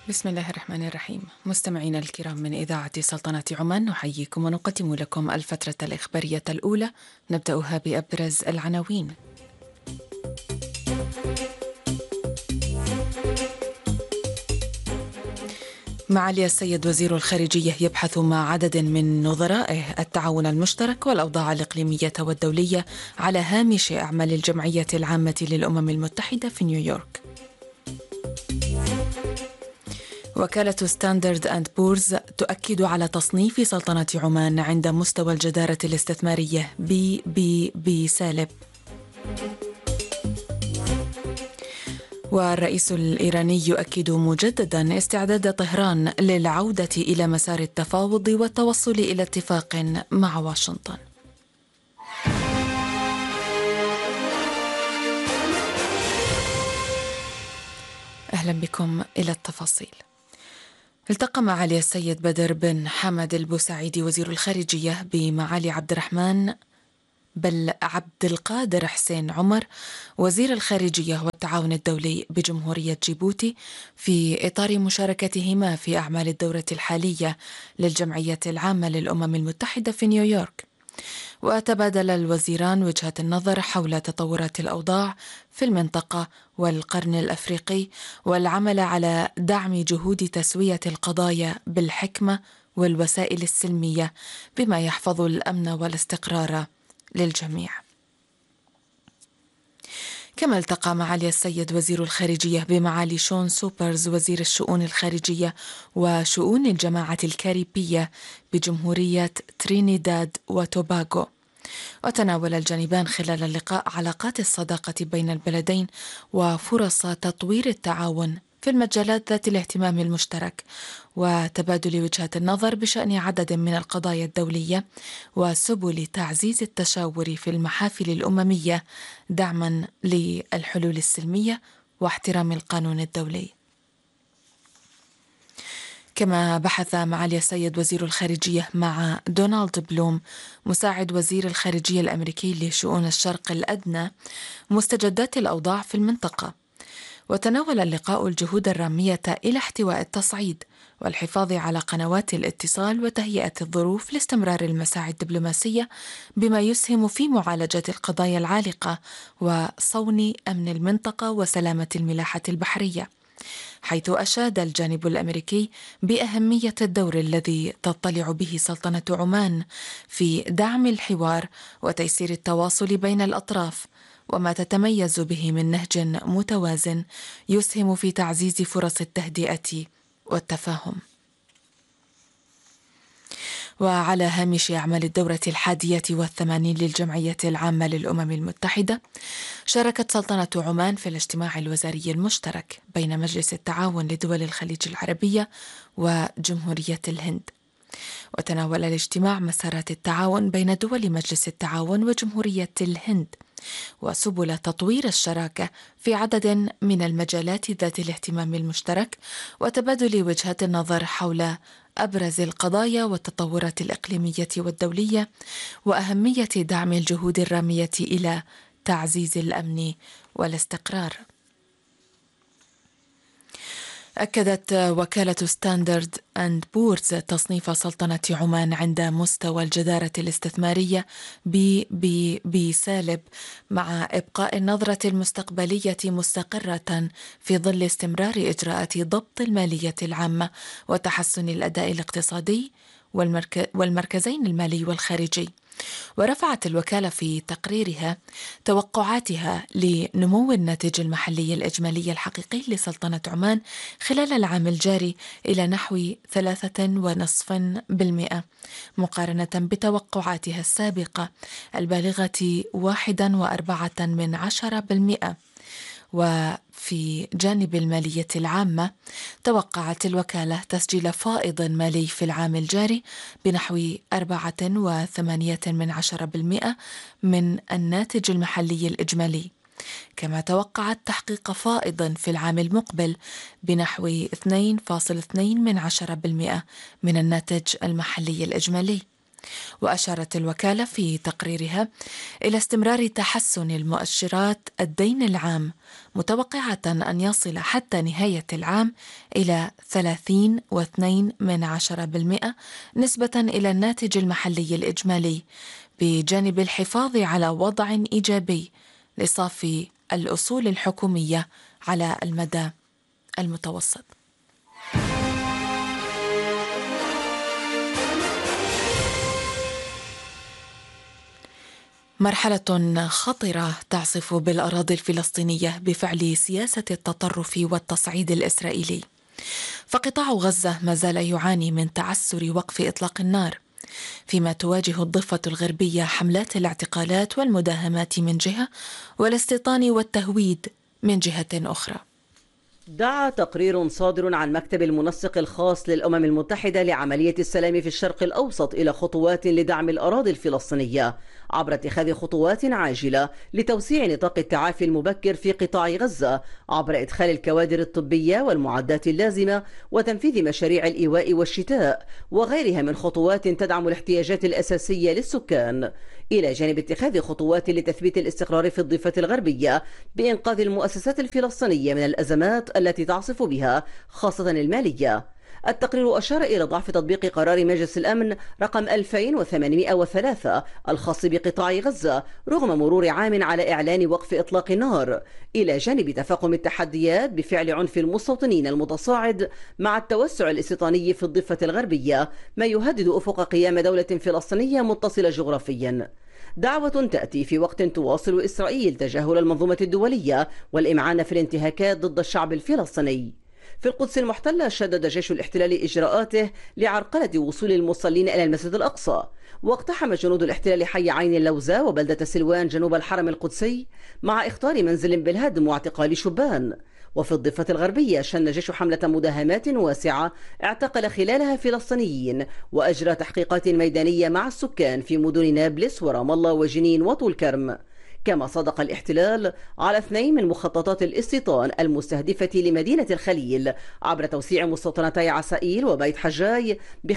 بسم الله الرحمن الرحيم. مستمعينا الكرام من إذاعة سلطنة عمان، نحييكم ونقدم لكم الفترة الإخبارية الأولى، نبدأها بأبرز العناوين. معالي السيد وزير الخارجية يبحث مع عدد من نظرائه التعاون المشترك والأوضاع الإقليمية والدولية على هامش أعمال الجمعية العامة للأمم المتحدة في نيويورك. وكالة ستاندرد أند بورز تؤكد على تصنيف سلطنة عمان عند مستوى الجدارة الاستثمارية BBB سالب. والرئيس الإيراني يؤكد مجددا استعداد طهران للعودة إلى مسار التفاوض والتوصل إلى اتفاق مع واشنطن. أهلا بكم إلى التفاصيل. التقى معالي السيد بدر بن حمد البوسعيدي وزير الخارجية بمعالي عبد القادر حسين عمر وزير الخارجية والتعاون الدولي بجمهورية جيبوتي في إطار مشاركتهما في أعمال الدورة الحالية للجمعية العامة للأمم المتحدة في نيويورك. وتبادل الوزيران وجهة النظر حول تطورات الأوضاع في المنطقة والقرن الأفريقي، والعمل على دعم جهود تسوية القضايا بالحكمة والوسائل السلمية بما يحفظ الأمن والاستقرار للجميع. كما التقى معالي السيد وزير الخارجية بمعالي شون سوبرز وزير الشؤون الخارجية وشؤون الجماعة الكاريبية بجمهورية ترينيداد وتوباغو. وتناول الجانبان خلال اللقاء علاقات الصداقة بين البلدين وفرص تطوير التعاون في المجالات ذات الاهتمام المشترك، وتبادل وجهات النظر بشأن عدد من القضايا الدولية وسبل تعزيز التشاور في المحافل الأممية دعما للحلول السلمية واحترام القانون الدولي. كما بحث معالي السيد وزير الخارجية مع دونالد بلوم مساعد وزير الخارجية الأمريكي لشؤون الشرق الأدنى مستجدات الأوضاع في المنطقة. وتناول اللقاء الجهود الرامية إلى احتواء التصعيد والحفاظ على قنوات الاتصال وتهيئة الظروف لاستمرار المساعي الدبلوماسية بما يسهم في معالجة القضايا العالقة وصون أمن المنطقة وسلامة الملاحة البحرية، حيث أشاد الجانب الأمريكي بأهمية الدور الذي تضطلع به سلطنة عمان في دعم الحوار وتيسير التواصل بين الأطراف، وما تتميز به من نهج متوازن يسهم في تعزيز فرص التهدئة والتفاهم. وعلى هامش أعمال الدورة 81 للجمعية العامة للأمم المتحدة، شاركت سلطنة عمان في الاجتماع الوزاري المشترك بين مجلس التعاون لدول الخليج العربية وجمهورية الهند. وتناول الاجتماع مسارات التعاون بين دول مجلس التعاون وجمهورية الهند وسبل تطوير الشراكة في عدد من المجالات ذات الاهتمام المشترك، وتبادل وجهات النظر حول أبرز القضايا والتطورات الإقليمية والدولية وأهمية دعم الجهود الرامية إلى تعزيز الأمن والاستقرار. أكدت وكالة ستاندرد أند بورز تصنيف سلطنة عمان عند مستوى الجدارة الاستثمارية BBB سالب، مع إبقاء النظرة المستقبلية مستقرة في ظل استمرار إجراءات ضبط المالية العامة وتحسن الأداء الاقتصادي والمركزين المالي والخارجي. ورفعت الوكالة في تقريرها توقعاتها لنمو الناتج المحلي الإجمالي الحقيقي لسلطنة عمان خلال العام الجاري إلى نحو 3.5% مقارنة بتوقعاتها السابقة البالغة 1.4%. وفي جانب المالية العامة، توقعت الوكالة تسجيل فائض مالي في العام الجاري بنحو 4.8% من الناتج المحلي الإجمالي، كما توقعت تحقيق فائض في العام المقبل بنحو 2.2% من الناتج المحلي الإجمالي. وأشارت الوكالة في تقريرها إلى استمرار تحسن المؤشرات الدين العام، متوقعة أن يصل حتى نهاية العام إلى 30.2% نسبة إلى الناتج المحلي الإجمالي، بجانب الحفاظ على وضع إيجابي لصافي الأصول الحكومية على المدى المتوسط. مرحلة خطرة تعصف بالأراضي الفلسطينية بفعل سياسة التطرف والتصعيد الإسرائيلي، فقطاع غزة ما زال يعاني من تعسر وقف إطلاق النار، فيما تواجه الضفة الغربية حملات الاعتقالات والمداهمات من جهة والاستيطان والتهويد من جهة أخرى. دعا تقرير صادر عن مكتب المنسق الخاص للأمم المتحدة لعملية السلام في الشرق الأوسط إلى خطوات لدعم الأراضي الفلسطينية عبر اتخاذ خطوات عاجلة لتوسيع نطاق التعافي المبكر في قطاع غزة عبر إدخال الكوادر الطبية والمعدات اللازمة وتنفيذ مشاريع الإيواء والشتاء وغيرها من خطوات تدعم الاحتياجات الأساسية للسكان، إلى جانب اتخاذ خطوات لتثبيت الاستقرار في الضفة الغربية بإنقاذ المؤسسات الفلسطينية من الأزمات التي تعصف بها خاصة المالية. التقرير أشار إلى ضعف تطبيق قرار مجلس الأمن رقم 2803 الخاص بقطاع غزة رغم مرور عام على إعلان وقف إطلاق النار، إلى جانب تفاقم التحديات بفعل عنف المستوطنين المتصاعد مع التوسع الاستيطاني في الضفة الغربية ما يهدد أفق قيام دولة فلسطينية متصلة جغرافيا. دعوة تأتي في وقت تواصل إسرائيل تجاهل المنظومة الدولية والإمعان في الانتهاكات ضد الشعب الفلسطيني. في القدس المحتلة شدد جيش الاحتلال إجراءاته لعرقلة وصول المصلين إلى المسجد الأقصى، واقتحم جنود الاحتلال حي عين اللوزة وبلدة سلوان جنوب الحرم القدسي مع إخطار منزل بالهدم واعتقال شبان. وفي الضفة الغربية شن جيش حملة مداهمات واسعة اعتقل خلالها فلسطينيين وأجرى تحقيقات ميدانية مع السكان في مدن نابلس ورام الله وجنين وطول كرم. كما صادق الاحتلال على 2 من مخططات الاستيطان المستهدفة لمدينة الخليل عبر توسيع مستوطنتي عسائيل وبيت حجاي ب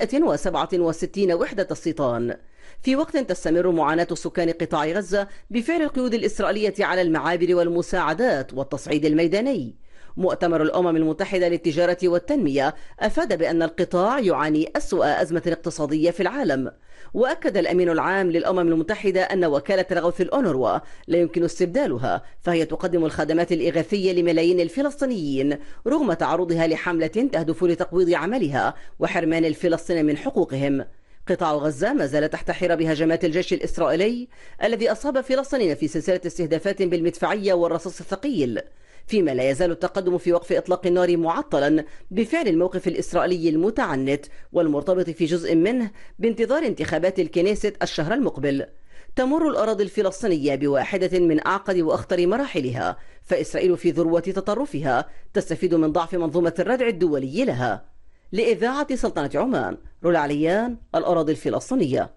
567 وحدة استيطان، في وقت تستمر معاناة سكان قطاع غزة بفعل القيود الإسرائيلية على المعابر والمساعدات والتصعيد الميداني. مؤتمر الأمم المتحدة للتجارة والتنمية أفاد بأن القطاع يعاني أسوأ أزمة اقتصادية في العالم، وأكد الأمين العام للأمم المتحدة أن وكالة الغوث الأونروا لا يمكن استبدالها، فهي تقدم الخدمات الإغاثية لملايين الفلسطينيين رغم تعرضها لحملة تهدف لتقويض عملها وحرمان الفلسطينيين من حقوقهم. قطاع غزة ما زال تحت حراب هجمات الجيش الإسرائيلي الذي أصاب فلسطين في سلسلة استهدافات بالمدفعية والرصاص الثقيل، فيما لا يزال التقدم في وقف إطلاق النار معطلا بفعل الموقف الإسرائيلي المتعنت والمرتبط في جزء منه بانتظار انتخابات الكنيست الشهر المقبل. تمر الأراضي الفلسطينية بواحدة من أعقد وأخطر مراحلها، فإسرائيل في ذروة تطرفها تستفيد من ضعف منظومة الردع الدولي لها. لإذاعة سلطنة عمان، رولا عليان، الأراضي الفلسطينية.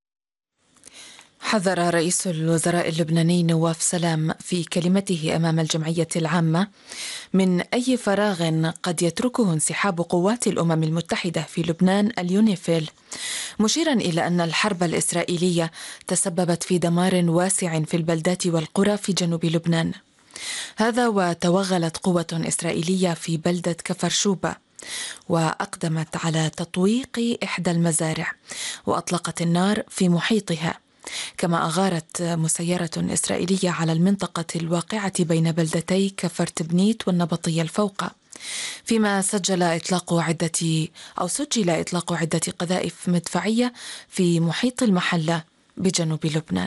حذر رئيس الوزراء اللبناني نواف سلام في كلمته أمام الجمعية العامة من أي فراغ قد يتركه انسحاب قوات الأمم المتحدة في لبنان اليونيفيل، مشيرا إلى أن الحرب الإسرائيلية تسببت في دمار واسع في البلدات والقرى في جنوب لبنان. هذا وتوغلت قوة إسرائيلية في بلدة كفر شوبة وأقدمت على تطويق إحدى المزارع وأطلقت النار في محيطها، كما أغارت مسيرة إسرائيلية على المنطقة الواقعة بين بلدتي كفر تبنيت والنبطية الفوقة، فيما سجل إطلاق عدة قذائف مدفعية في محيط المحلة بجنوب لبنان.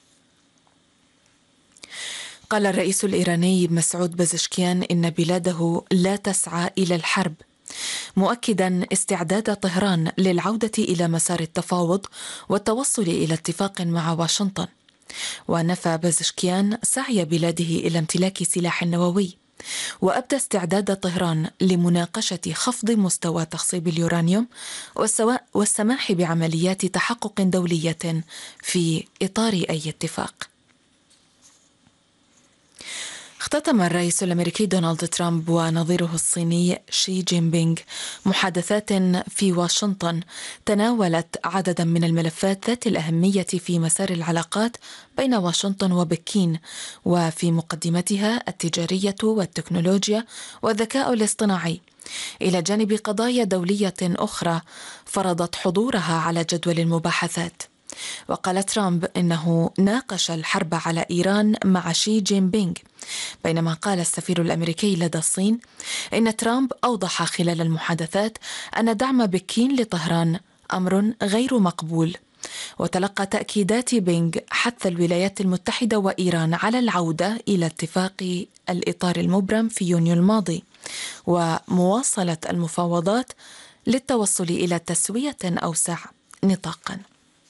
قال الرئيس الإيراني مسعود بزشكيان إن بلاده لا تسعى إلى الحرب، مؤكدا استعداد طهران للعودة إلى مسار التفاوض والتوصل إلى اتفاق مع واشنطن. ونفى بزشكيان سعي بلاده إلى امتلاك سلاح نووي، وأبدى استعداد طهران لمناقشة خفض مستوى تخصيب اليورانيوم والسماح بعمليات تحقق دولية في إطار أي اتفاق. اختتم الرئيس الأمريكي دونالد ترامب ونظيره الصيني شي جين بينغ محادثات في واشنطن تناولت عددا من الملفات ذات الأهمية في مسار العلاقات بين واشنطن وبكين، وفي مقدمتها التجارية والتكنولوجيا والذكاء الاصطناعي، إلى جانب قضايا دولية أخرى فرضت حضورها على جدول المباحثات. وقال ترامب إنه ناقش الحرب على إيران مع شي جين بينغ، بينما قال السفير الأمريكي لدى الصين إن ترامب أوضح خلال المحادثات أن دعم بكين لطهران أمر غير مقبول. وتلقى تأكيدات بينغ حث الولايات المتحدة وإيران على العودة إلى اتفاق الإطار المبرم في يونيو الماضي ومواصلة المفاوضات للتوصل إلى تسوية أوسع نطاقاً.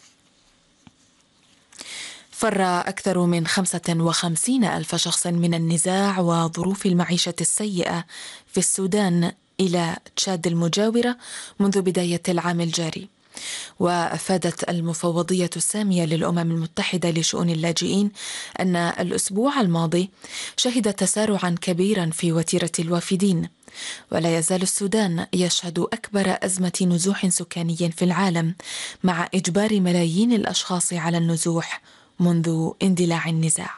فر أكثر من 55 ألف شخص من النزاع وظروف المعيشة السيئة في السودان إلى تشاد المجاورة منذ بداية العام الجاري. وأفادت المفوضية السامية للأمم المتحدة لشؤون اللاجئين أن الأسبوع الماضي شهد تسارعا كبيرا في وتيرة الوافدين، ولا يزال السودان يشهد أكبر أزمة نزوح سكاني في العالم، مع إجبار ملايين الأشخاص على النزوح منذ اندلاع النزاع.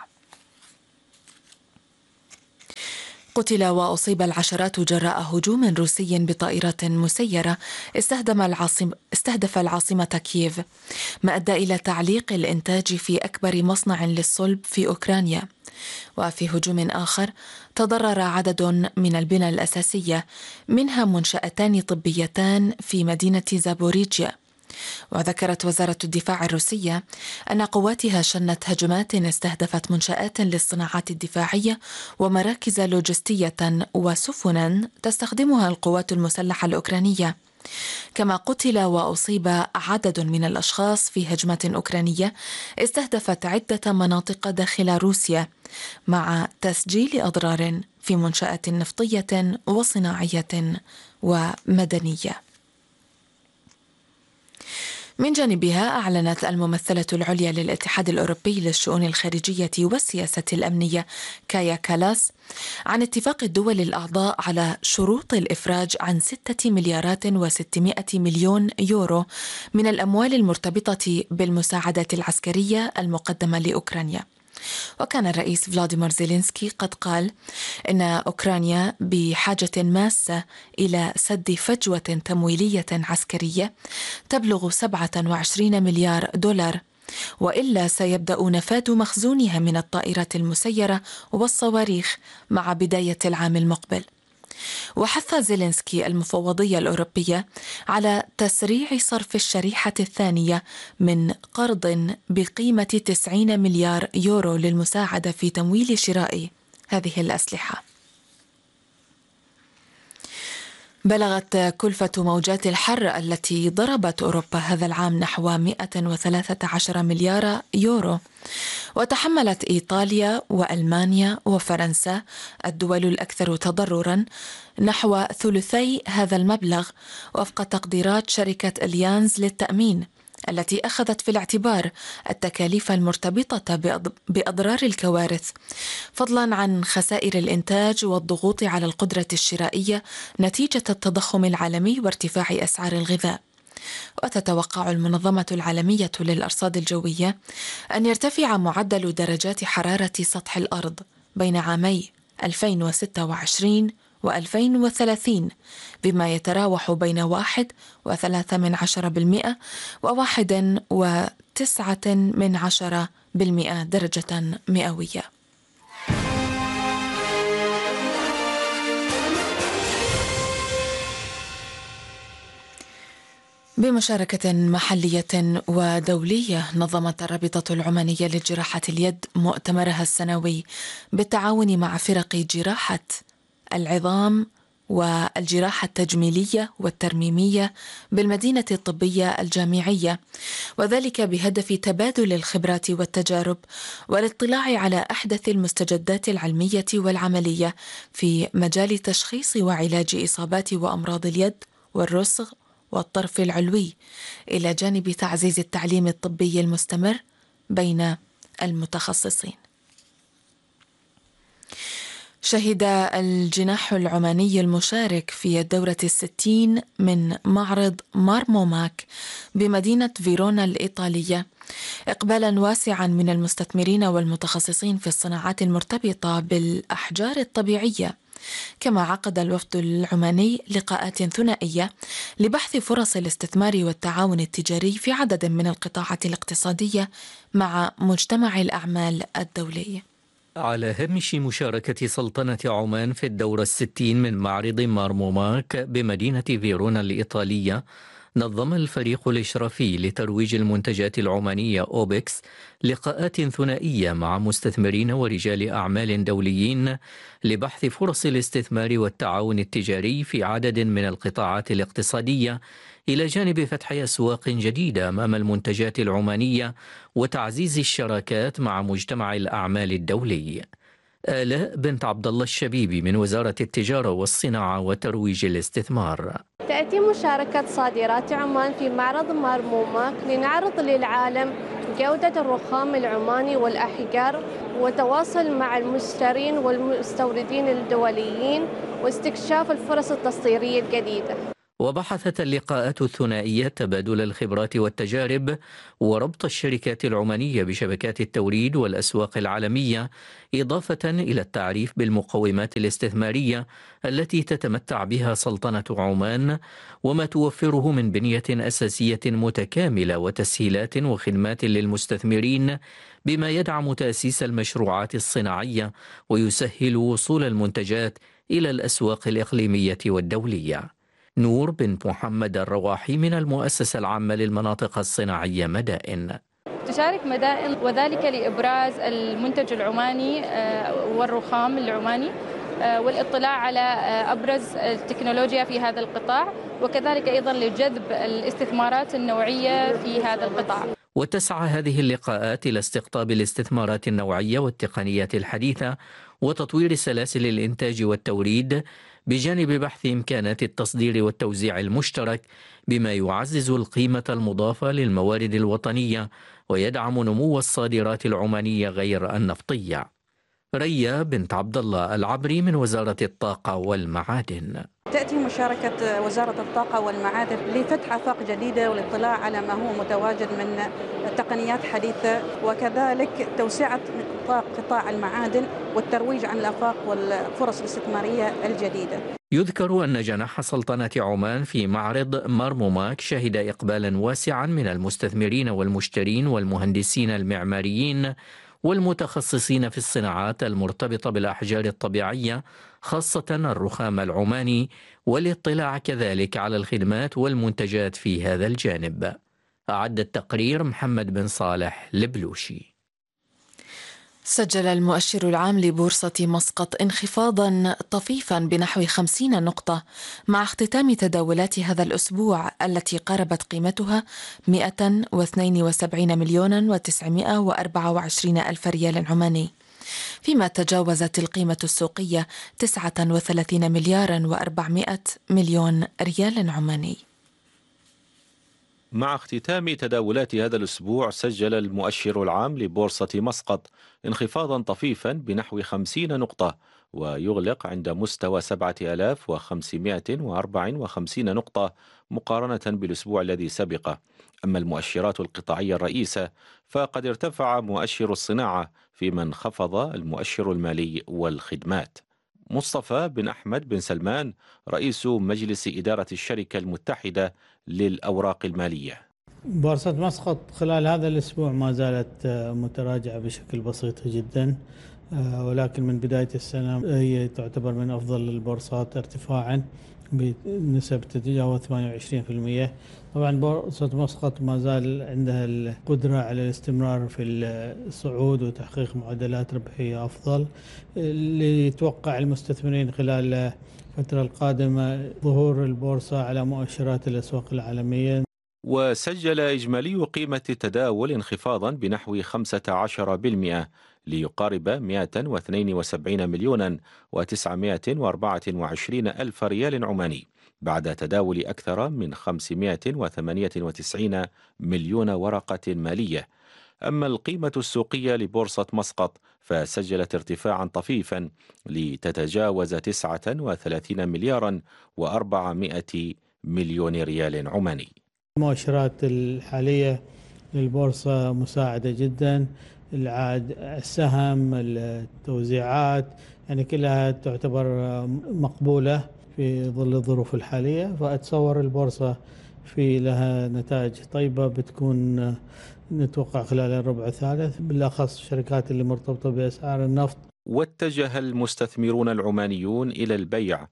قتل وأصيب العشرات جراء هجوم روسي بطائرة مسيرة استهدف العاصمة كييف، ما أدى إلى تعليق الإنتاج في أكبر مصنع للصلب في أوكرانيا. وفي هجوم آخر تضرر عدد من البنى الأساسية، منها منشأتان طبيتان في مدينة زابوريجيا. وذكرت وزارة الدفاع الروسية أن قواتها شنت هجمات استهدفت منشآت للصناعات الدفاعية ومراكز لوجستية وسفنا تستخدمها القوات المسلحة الأوكرانية. كما قتل وأصيب عدد من الأشخاص في هجمات أوكرانية استهدفت عدة مناطق داخل روسيا، مع تسجيل أضرار في منشآت نفطية وصناعية ومدنية. من جانبها أعلنت الممثلة العليا للاتحاد الأوروبي للشؤون الخارجية والسياسة الأمنية كايا كالاس عن اتفاق الدول الأعضاء على شروط الإفراج عن 6 مليارات و600 مليون يورو من الأموال المرتبطة بالمساعدات العسكرية المقدمة لأوكرانيا. وكان الرئيس فلاديمير زيلينسكي قد قال إن أوكرانيا بحاجة ماسة إلى سد فجوة تمويلية عسكرية تبلغ 27 مليار دولار، وإلا سيبدأ نفاذ مخزونها من الطائرات المسيرة والصواريخ مع بداية العام المقبل. وحث زيلينسكي المفوضية الأوروبية على تسريع صرف الشريحة الثانية من قرض بقيمة 90 مليار يورو للمساعدة في تمويل شراء هذه الأسلحة. بلغت كلفة موجات الحر التي ضربت أوروبا هذا العام نحو 113 مليار يورو، وتحملت إيطاليا وألمانيا وفرنسا الدول الأكثر تضرراً نحو ثلثي هذا المبلغ، وفق تقديرات شركة أليانز للتأمين التي أخذت في الاعتبار التكاليف المرتبطة بأضرار الكوارث، فضلاً عن خسائر الإنتاج والضغوط على القدرة الشرائية نتيجة التضخم العالمي وارتفاع أسعار الغذاء. وتتوقع المنظمة العالمية للأرصاد الجوية أن يرتفع معدل درجات حرارة سطح الأرض بين عامي 2026 و2030 بما يتراوح بين 1.3% و1.9% درجة مئوية. بمشاركة محلية ودولية، نظمت الرابطة العمانية لجراحة اليد مؤتمرها السنوي بالتعاون مع فرق جراحة العظام والجراحة التجميلية والترميمية بالمدينة الطبية الجامعية، وذلك بهدف تبادل الخبرات والتجارب والاطلاع على أحدث المستجدات العلمية والعملية في مجال تشخيص وعلاج إصابات وأمراض اليد والرسغ والطرف العلوي، إلى جانب تعزيز التعليم الطبي المستمر بين المتخصصين. شهد الجناح العماني المشارك في الدورة 60 من معرض مارموماك بمدينة فيرونا الإيطالية إقبالا واسعا من المستثمرين والمتخصصين في الصناعات المرتبطة بالأحجار الطبيعية. كما عقد الوفد العماني لقاءات ثنائية لبحث فرص الاستثمار والتعاون التجاري في عدد من القطاعات الاقتصادية مع مجتمع الأعمال الدولي. على هامش مشاركة سلطنة عمان في الدورة 60 من معرض مارموماك بمدينة فيرونا الإيطالية، نظم الفريق الإشرافي لترويج المنتجات العمانية أوبكس لقاءات ثنائية مع مستثمرين ورجال أعمال دوليين لبحث فرص الاستثمار والتعاون التجاري في عدد من القطاعات الاقتصادية، إلى جانب فتح أسواق جديدة أمام المنتجات العمانية وتعزيز الشراكات مع مجتمع الأعمال الدولي. آلاء بنت عبد الله الشبيبي من وزارة التجارة والصناعة وترويج الاستثمار. تأتي مشاركة صادرات عمان في معرض مارموماك لنعرض للعالم جودة الرخام العماني والأحجار وتواصل مع المشترين والمستوردين الدوليين واستكشاف الفرص التصديرية الجديدة. وبحثت اللقاءات الثنائية تبادل الخبرات والتجارب وربط الشركات العمانية بشبكات التوريد والأسواق العالمية، إضافة إلى التعريف بالمقومات الاستثمارية التي تتمتع بها سلطنة عمان وما توفره من بنية أساسية متكاملة وتسهيلات وخدمات للمستثمرين، بما يدعم تأسيس المشروعات الصناعية ويسهل وصول المنتجات إلى الأسواق الإقليمية والدولية. نور بنت محمد الرواحي من المؤسسة العامة للمناطق الصناعية مدائن. تشارك مدائن وذلك لإبراز المنتج العماني والرخام العماني والاطلاع على أبرز التكنولوجيا في هذا القطاع، وكذلك أيضا لجذب الاستثمارات النوعية في هذا القطاع. وتسعى هذه اللقاءات إلى استقطاب الاستثمارات النوعية والتقنيات الحديثة وتطوير سلاسل الإنتاج والتوريد، بجانب بحث إمكانات التصدير والتوزيع المشترك، بما يعزز القيمة المضافة للموارد الوطنية ويدعم نمو الصادرات العمانية غير النفطية. ريا بنت عبد الله العبري من وزارة الطاقة والمعادن. تأتي مشاركة وزارة الطاقة والمعادن لفتح آفاق جديدة والاطلاع على ما هو متواجد من تقنيات حديثة، وكذلك توسعة قطاع المعادن والترويج عن الآفاق والفرص الاستثمارية الجديدة. يذكر أن جناح سلطنة عمان في معرض مارموماك شهد إقبالا واسعا من المستثمرين والمشترين والمهندسين المعماريين والمتخصصين في الصناعات المرتبطة بالأحجار الطبيعية، خاصة الرخام العماني، والاطلاع كذلك على الخدمات والمنتجات في هذا الجانب. أعد التقرير محمد بن صالح البلوشي. سجل المؤشر العام لبورصة مسقط انخفاضا طفيفا بنحو 50 نقطة مع اختتام تداولات هذا الأسبوع التي قاربت قيمتها 172 مليون و924 ألف ريال عماني، فيما تجاوزت القيمة السوقية 39 مليار و400 مليون ريال عماني. مع اختتام تداولات هذا الأسبوع، سجل المؤشر العام لبورصة مسقط انخفاضا طفيفا بنحو 50 نقطة، ويغلق عند مستوى 7554 نقطة مقارنة بالأسبوع الذي سبقه. أما المؤشرات القطاعية الرئيسة فقد ارتفع مؤشر الصناعة، فيما انخفض المؤشر المالي والخدمات. مصطفى بن أحمد بن سلمان رئيس مجلس إدارة الشركة المتحدة للأوراق المالية. بورصة مسقط خلال هذا الأسبوع ما زالت متراجعة بشكل بسيط جدا، ولكن من بداية السنة هي تعتبر من أفضل البورصات ارتفاعا بنسب تتجاوز 28%. طبعا بورصة مسقط ما زال عندها القدرة على الاستمرار في الصعود وتحقيق معدلات ربحية أفضل. اللي يتوقع المستثمرين خلال الفترة القادمة ظهور البورصة على مؤشرات الأسواق العالمية. وسجل إجمالي قيمة التداول انخفاضا بنحو 15% ليقارب 172 مليون و924 ألف ريال عماني، بعد تداول أكثر من 598 مليون ورقة مالية. أما القيمة السوقية لبورصة مسقط فسجلت ارتفاعا طفيفا لتتجاوز 39 مليارا و400 مليون ريال عماني. المؤشرات الحالية للبورصة مساعدة جدا، السهم، التوزيعات، يعني كلها تعتبر مقبولة في ظل الظروف الحالية. فأتصور البورصة في لها نتائج طيبة بتكون نتوقع خلال الربع الثالث، بالأخص الشركات اللي مرتبطة بأسعار النفط. واتجه المستثمرون العمانيون إلى البيع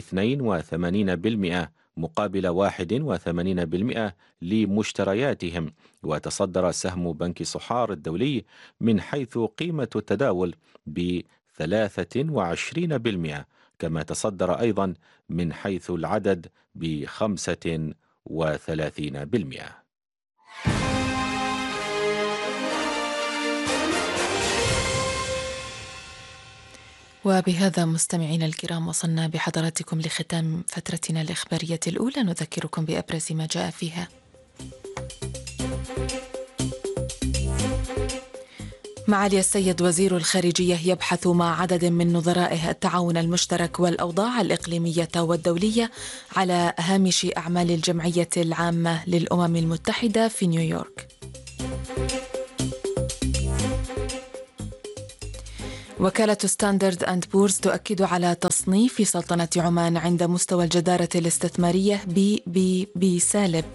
ب82% مقابل 81% لمشترياتهم، وتصدر سهم بنك صحار الدولي من حيث قيمة التداول ب23%، كما تصدر أيضا من حيث العدد ب35%. وبهذا مستمعينا الكرام وصلنا بحضراتكم لختام فترتنا الإخبارية الأولى. نذكركم بأبرز ما جاء فيها. معالي السيد وزير الخارجية يبحث مع عدد من نظرائه التعاون المشترك والأوضاع الإقليمية والدولية على هامش أعمال الجمعية العامة للأمم المتحدة في نيويورك. وكالة ستاندرد أند بورز تؤكد على تصنيف سلطنة عمان عند مستوى الجدارة الاستثمارية BBB سالب.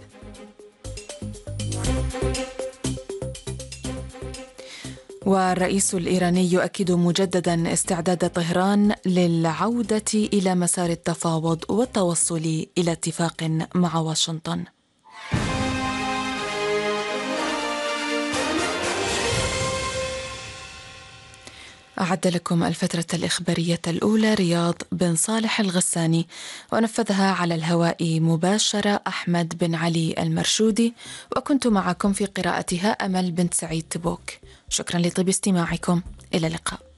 والرئيس الإيراني يؤكد مجددا استعداد طهران للعودة إلى مسار التفاوض والتوصل إلى اتفاق مع واشنطن. أعد لكم الفترة الإخبارية الأولى رياض بن صالح الغساني، ونفذها على الهواء مباشرة أحمد بن علي المرشودي، وكنت معكم في قراءتها أمل بنت سعيد تبوك. شكرا لطيب استماعكم، إلى اللقاء.